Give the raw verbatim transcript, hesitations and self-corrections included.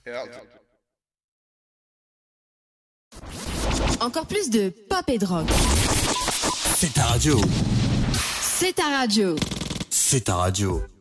Encore plus de pop et de rock. C'est ta radio. C'est ta radio. C'est ta radio.